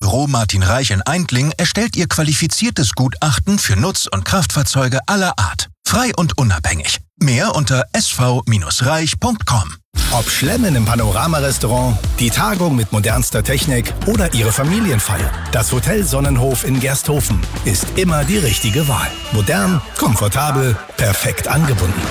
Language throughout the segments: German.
Büro Martin Reich in Eindling erstellt Ihr qualifiziertes Gutachten für Nutz- und Kraftfahrzeuge aller Art. Frei und unabhängig. Mehr unter sv-reich.com. Ob Schlemmen im Panorama-Restaurant, die Tagung mit modernster Technik oder Ihre Familienfeier, das Hotel Sonnenhof in Gersthofen ist immer die richtige Wahl. Modern, komfortabel, perfekt angebunden.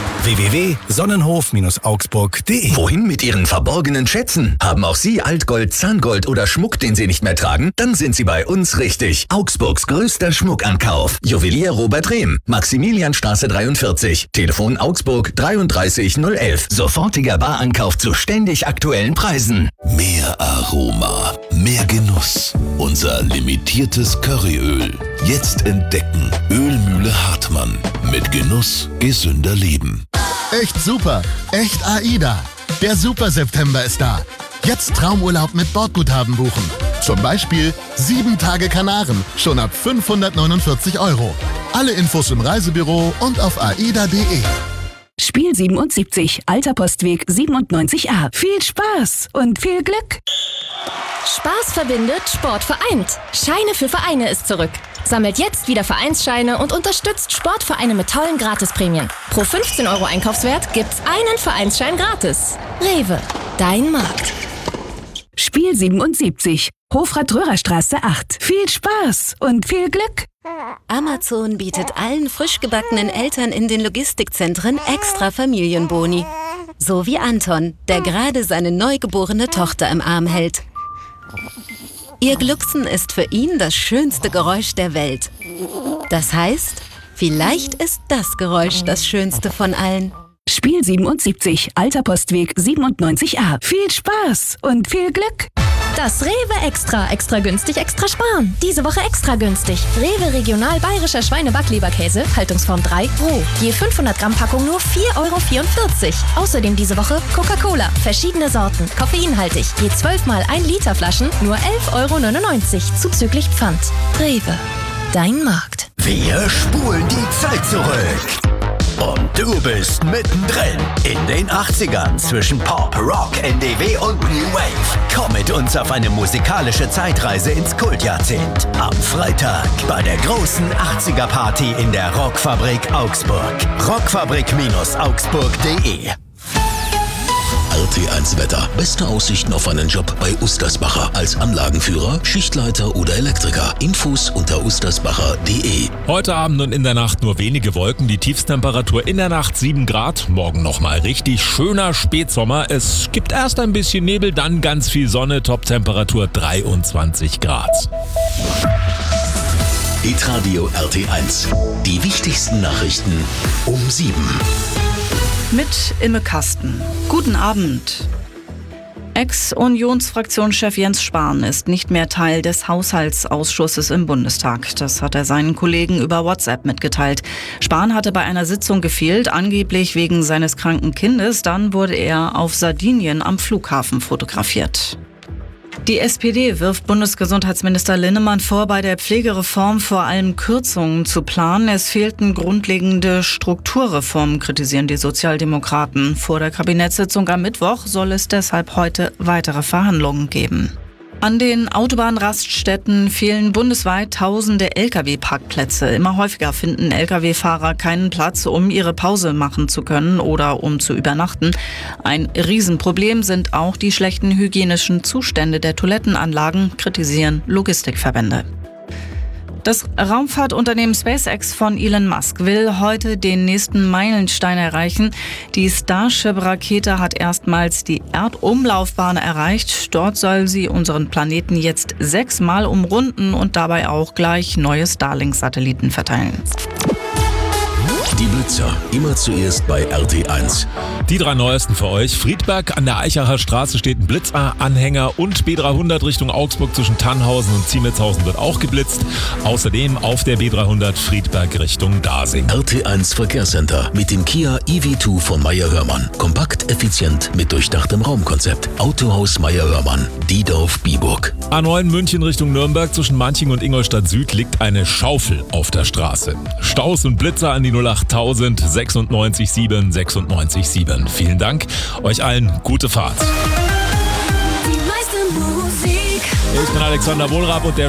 www.sonnenhof-augsburg.de. Wohin mit Ihren verborgenen Schätzen? Haben auch Sie Altgold, Zahngold oder Schmuck, den Sie nicht mehr tragen? Dann sind Sie bei uns richtig. Augsburgs größter Schmuckankauf. Juwelier Robert Rehm, Maximilianstraße 43. Telefon Augsburg 33011. Sofortiger Barankauf zu ständig aktuellen Preisen. Mehr Aroma, mehr Genuss. Unser limitiertes Curryöl. Jetzt entdecken. Ölmühle Hartmann. Mit Genuss gesünder Leben. Echt super. Echt AIDA. Der Super September ist da. Jetzt Traumurlaub mit Bordguthaben buchen. Zum Beispiel 7 Tage Kanaren. Schon ab 549 €. Alle Infos im Reisebüro und auf aida.de. Spiel 77, Alter Postweg 97a. Viel Spaß und viel Glück. Spaß verbindet, Sport vereint. Scheine für Vereine ist zurück. Sammelt jetzt wieder Vereinsscheine und unterstützt Sportvereine mit tollen Gratisprämien. Pro 15 € Einkaufswert gibt's einen Vereinsschein gratis. Rewe, dein Markt. Spiel 77, Hofrat-Röhrer-Straße 8. Viel Spaß und viel Glück. Amazon bietet allen frisch gebackenen Eltern in den Logistikzentren extra Familienboni. So wie Anton, der gerade seine neugeborene Tochter im Arm hält. Ihr Glucksen ist für ihn das schönste Geräusch der Welt. Das heißt, vielleicht ist das Geräusch das schönste von allen. Spiel 77, Alter Postweg 97a. Viel Spaß und viel Glück. Das Rewe Extra günstig, extra sparen. Diese Woche extra günstig. Rewe Regional Bayerischer Schweinebackleberkäse, Haltungsform 3, roh. Je 500 Gramm Packung nur 4,44 €. Außerdem diese Woche Coca-Cola, verschiedene Sorten, koffeinhaltig. Je 12 mal 1 Liter Flaschen, nur 11,99 € zuzüglich Pfand. Rewe, dein Markt. Wir spulen die Zeit zurück. Und du bist mittendrin in den 80ern zwischen Pop, Rock, NDW und New Wave. Komm mit uns auf eine musikalische Zeitreise ins Kultjahrzehnt. Am Freitag bei der großen 80er-Party in der Rockfabrik Augsburg. Rockfabrik-augsburg.de. RT1 Wetter. Beste Aussichten auf einen Job bei Ustersbacher. Als Anlagenführer, Schichtleiter oder Elektriker. Infos unter ustersbacher.de. Heute Abend und in der Nacht nur wenige Wolken. Die Tiefstemperatur in der Nacht 7 Grad. Morgen nochmal richtig schöner Spätsommer. Es gibt erst ein bisschen Nebel, dann ganz viel Sonne. Toptemperatur 23 Grad. Hitradio RT1. Die wichtigsten Nachrichten um 7. Mit Imme Kasten. Guten Abend. Ex-Unionsfraktionschef Jens Spahn ist nicht mehr Teil des Haushaltsausschusses im Bundestag. Das hat er seinen Kollegen über WhatsApp mitgeteilt. Spahn hatte bei einer Sitzung gefehlt, angeblich wegen seines kranken Kindes. Dann wurde er auf Sardinien am Flughafen fotografiert. Die SPD wirft Bundesgesundheitsminister Linnemann vor, bei der Pflegereform vor allem Kürzungen zu planen. Es fehlten grundlegende Strukturreformen, kritisieren die Sozialdemokraten. Vor der Kabinettssitzung am Mittwoch soll es deshalb heute weitere Verhandlungen geben. An den Autobahnraststätten fehlen bundesweit tausende Lkw-Parkplätze. Immer häufiger finden Lkw-Fahrer keinen Platz, um ihre Pause machen zu können oder um zu übernachten. Ein Riesenproblem sind auch die schlechten hygienischen Zustände der Toilettenanlagen, kritisieren Logistikverbände. Das Raumfahrtunternehmen SpaceX von Elon Musk will heute den nächsten Meilenstein erreichen. Die Starship-Rakete hat erstmals die Erdumlaufbahn erreicht. Dort soll sie unseren Planeten jetzt 6-mal umrunden und dabei auch gleich neue Starlink-Satelliten verteilen. Die Blitzer, immer zuerst bei RT1. Die 3 neuesten für euch. Friedberg an der Eichacher Straße steht ein Blitzer-Anhänger und B300 Richtung Augsburg zwischen Tannhausen und Ziemetzhausen wird auch geblitzt. Außerdem auf der B300 Friedberg Richtung Dasing. RT1 Verkehrscenter mit dem Kia EV2 von Meyer-Hörmann. Kompakt, effizient, mit durchdachtem Raumkonzept. Autohaus Meyer-Hörmann, Diedorf-Biburg. A9 München Richtung Nürnberg zwischen Manching und Ingolstadt Süd liegt eine Schaufel auf der Straße. Staus und Blitzer an die 08000 96 7 96 7. Vielen Dank. Euch allen gute Fahrt. Die meiste Musik. Ich bin Alexander Wohlrab und der